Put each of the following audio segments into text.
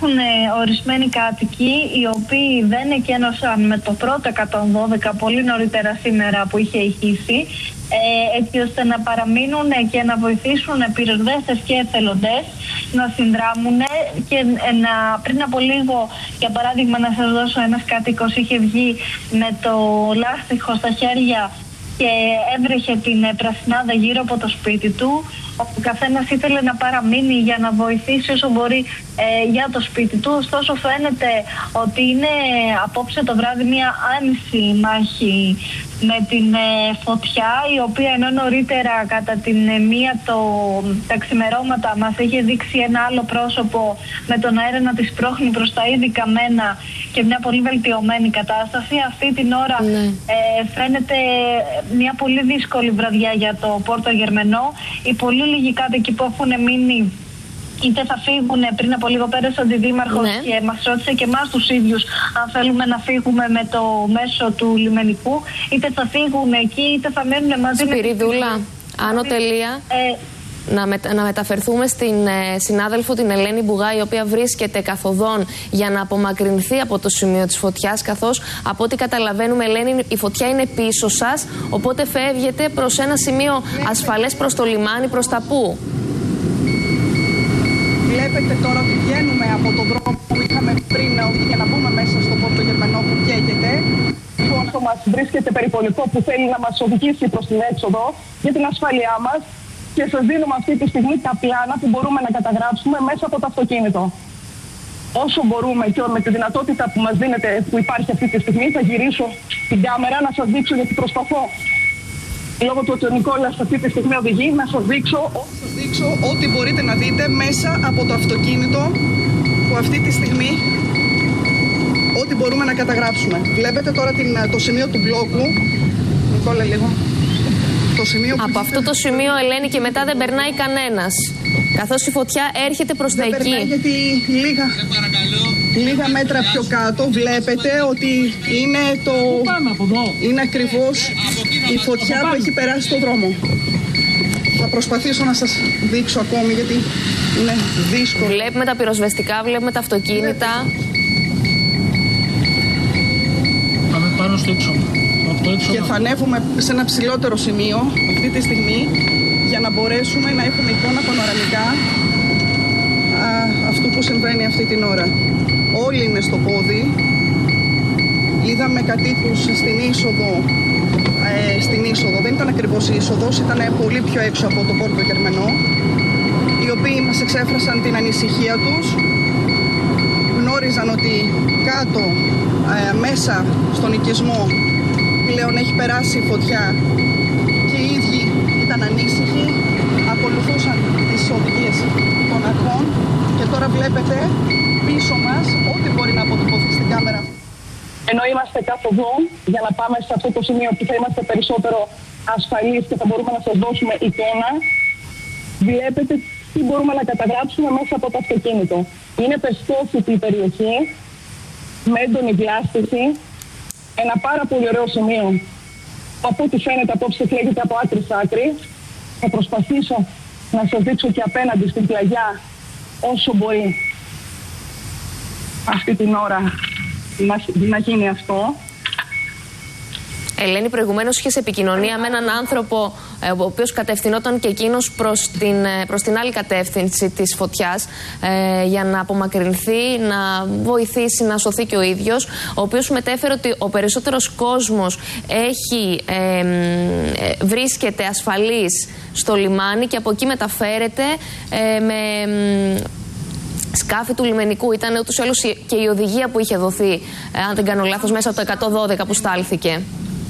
υπάρχουν ορισμένοι κάτοικοι οι οποίοι δεν εκένωσαν με το πρώτο 112 πολύ νωρίτερα σήμερα που είχε ηχήσει, έτσι ώστε να παραμείνουν και να βοηθήσουν πυροσβέστες και εθελοντές να συνδράμουν και πριν από λίγο, για παράδειγμα, να σας δώσω, ένας κάτοικος είχε βγει με το λάστιχο στα χέρια και έβρεχε την πρασινάδα γύρω από το σπίτι του. Ο καθένας ήθελε να παραμείνει για να βοηθήσει όσο μπορεί για το σπίτι του. Ωστόσο φαίνεται ότι είναι απόψε το βράδυ μια άνηση μάχη με την φωτιά, η οποία ενώ νωρίτερα κατά την μία τα ξημερώματα μας είχε δείξει ένα άλλο πρόσωπο με τον αέρα να τη σπρώχνει προς τα ήδη καμένα και μια πολύ βελτιωμένη κατάσταση, αυτή την ώρα φαίνεται μια πολύ δύσκολη βραδιά για το Πόρτο Γερμενό. Οι πολύ λίγοι κάτοικοι που έχουν μείνει είτε θα φύγουν, πριν από λίγο πέρασε ο αντιδήμαρχος και μας ρώτησε και εμάς τους ίδιους αν θέλουμε να φύγουμε με το μέσο του λιμενικού, είτε θα φύγουν εκεί είτε θα μένουν μαζί. Σπυριδούλα, Άνω τελεία. Να μεταφερθούμε στην συνάδελφο την Ελένη Μπουγά, η οποία βρίσκεται καθοδόν για να απομακρυνθεί από το σημείο της φωτιάς, καθώς από ό,τι καταλαβαίνουμε, Ελένη, η φωτιά είναι πίσω σας, οπότε φεύγετε προς ένα σημείο ασφαλές προς το λιμάνι, προς τα πού? Βλέπετε τώρα ότι βγαίνουμε από τον δρόμο που είχαμε πριν για να μπούμε μέσα στο Πόρτο Γερμενό που καίγεται. Αυτό μας βρίσκεται περιπολικό που θέλει να μας οδηγήσει προς την έξοδο για την ασφάλειά μας και σας δίνουμε αυτή τη στιγμή τα πλάνα που μπορούμε να καταγράψουμε μέσα από το αυτοκίνητο. Όσο μπορούμε και με τη δυνατότητα που μας δίνεται, που υπάρχει αυτή τη στιγμή, θα γυρίσω την κάμερα να σας δείξω, γιατί προσπαθώ λόγω του ότι ο Νικόλας αυτή τη στιγμή οδηγεί, να σας δείξω ό,τι μπορείτε να δείτε μέσα από το αυτοκίνητο που αυτή τη στιγμή ό,τι μπορούμε να καταγράψουμε. Βλέπετε τώρα το σημείο του μπλόκου. Νικόλα, λίγο. Το σημείο που από αυτό το σημείο, Ελένη, και μετά δεν περνάει κανένας, καθώς η φωτιά έρχεται προς τα εκεί. Περνάει, γιατί λίγα μέτρα πιο κάτω βλέπετε ότι είναι είναι ακριβώς η φωτιά που έχει περάσει το δρόμο. Θα προσπαθήσω να σας δείξω ακόμη, γιατί είναι δύσκολο. Βλέπουμε τα πυροσβεστικά, βλέπουμε τα αυτοκίνητα. Πάμε πάνω στο έξω. Και θα ανέβουμε σε ένα ψηλότερο σημείο αυτή τη στιγμή για να μπορέσουμε να έχουμε εικόνα πανοραμικά αυτού που συμβαίνει αυτή την ώρα. Όλοι είναι στο πόδι. Είδαμε κατοίκους στην είσοδο. Δεν ήταν ακριβώς η είσοδος, ήταν πολύ πιο έξω από το Πόρτο Γερμενό, οι οποίοι μας εξέφρασαν την ανησυχία τους. Γνώριζαν ότι κάτω μέσα στον οικισμό πλέον έχει περάσει η φωτιά και οι ίδιοι ήταν ανήσυχοι, ακολουθούσαν τις οδηγίες των αρχών και τώρα βλέπετε πίσω μας ό,τι μπορεί να αποτυπωθεί στην κάμερα. Ενώ είμαστε καθοδόν για να πάμε σε αυτό το σημείο που θα είμαστε περισσότερο ασφαλείς και θα μπορούμε να σας δώσουμε εικόνα, βλέπετε τι μπορούμε να καταγράψουμε μέσα από το αυτοκίνητο. Είναι πεσκόσιτη η περιοχή, με έντονη διάσταση. Ένα πάρα πολύ ωραίο σημείο που από ό,τι φαίνεται απόψε φλέγεται από άκρη σ' άκρη. Θα προσπαθήσω να σας δείξω και απέναντι στην πλαγιά όσο μπορεί αυτή την ώρα να γίνει αυτό. Ελένη, προηγουμένως είχες επικοινωνία με έναν άνθρωπο ο οποίος κατευθυνόταν και εκείνος προς την άλλη κατεύθυνση της φωτιάς για να απομακρυνθεί, να βοηθήσει, να σωθεί και ο ίδιος, ο οποίος μετέφερε ότι ο περισσότερος κόσμος βρίσκεται ασφαλής στο λιμάνι και από εκεί μεταφέρεται με σκάφη του λιμενικού. Ήταν ούτως ή άλλως και η οδηγία που είχε δοθεί, αν δεν κάνω λάθος, μέσα από το 112 που στάλθηκε.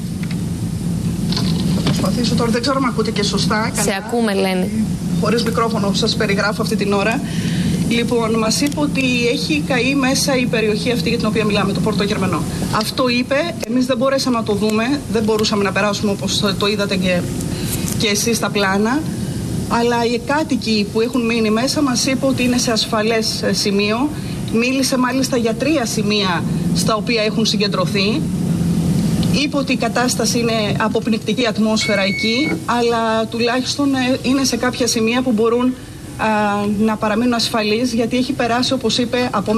Προσπαθήσω τώρα, δεν ξέρω αν ακούτε και σωστά. Σε ακούμε, Ελένη. Χωρίς μικρόφωνο σας περιγράφω αυτή την ώρα. Λοιπόν, μας είπε ότι έχει καεί μέσα η περιοχή αυτή για την οποία μιλάμε, το Πόρτο Γερμενό. Αυτό είπε, εμείς δεν μπορέσαμε να το δούμε, δεν μπορούσαμε να περάσουμε όπως το είδατε και εσείς στα πλάνα. Αλλά οι κάτοικοι που έχουν μείνει μέσα μας είπε ότι είναι σε ασφαλές σημείο. Μίλησε μάλιστα για 3 σημεία στα οποία έχουν συγκεντρωθεί. Είπε ότι η κατάσταση είναι αποπνικτική ατμόσφαιρα εκεί, αλλά τουλάχιστον είναι σε κάποια σημεία που μπορούν να παραμείνουν ασφαλείς, γιατί έχει περάσει, όπως είπε, από